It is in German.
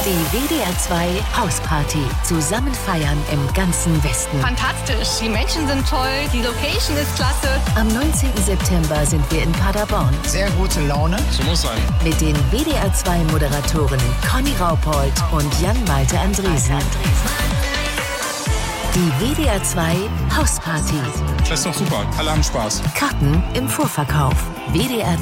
Die WDR 2 Hausparty. Zusammen feiern im ganzen Westen. Fantastisch. Die Menschen sind toll. Die Location ist klasse. Am 19. September sind wir in Paderborn. Sehr gute Laune. So muss sein. Mit den WDR 2 Moderatoren Conny Raupold und Jan-Malte Andresen. Die WDR 2 Hausparty. Das ist doch super. Alle haben Spaß. Karten im Vorverkauf. WDR